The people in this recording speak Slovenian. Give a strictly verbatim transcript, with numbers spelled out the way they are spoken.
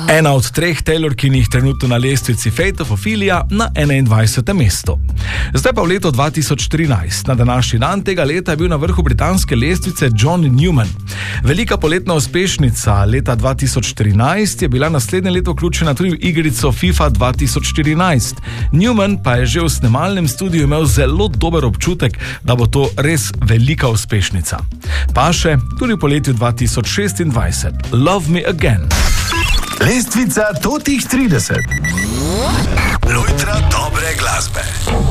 Ena od treh Taylorkinih trenutno na lestvici Fate of Ophelia na enaindvajsetem mestu. Zdaj pa v leto dva tisoč trinajst. Na današnji dan tega leta je bil na vrhu britanske lestvice John Newman. Velika poletna uspešnica leta dva tisoč trinajst je bila naslednje leto vključena tudi v igrico FIFA dva tisoč štirinajst. Newman pa je že v snemalnem studiu imel zelo dober občutek, da bo to res velika uspešnica. Pa še tudi v poletju dva tisoč šestindvajset. Love Me Again. Lestvica totih trideset. Lojtra dobre glasbe.